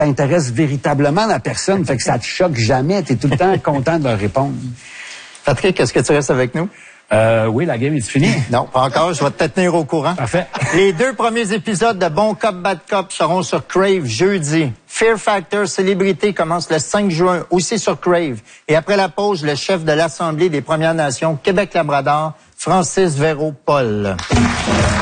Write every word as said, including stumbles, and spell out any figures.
intéresse véritablement la personne, fait que ça te choque jamais, t'es tout le temps content de leur répondre. Patrick, est-ce que tu restes avec nous? Euh, oui, la game est finie. Non, pas encore, je vais te tenir au courant. Parfait. Les deux premiers épisodes de Bon Cop, Bad Cop seront sur Crave jeudi. Fear Factor Célébrité commence le cinq juin, aussi sur Crave. Et après la pause, le chef de l'Assemblée des Premières Nations, Québec-Labrador, Francis Véro-Paul.